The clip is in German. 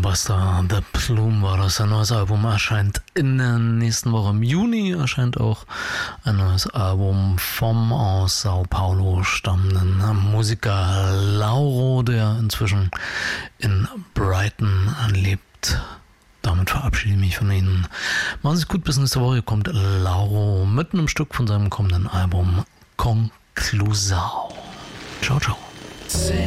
Buster the Plume war das. Ein neues Album erscheint in der nächsten Woche. Im Juni erscheint auch ein neues Album vom aus Sao Paulo stammenden Musiker Lauro, der inzwischen in Brighton lebt. Damit verabschiede ich mich von Ihnen. Machen Sie es gut, bis nächste Woche kommt Lauro mit einem Stück von seinem kommenden Album Conclusao. Ciao, ciao.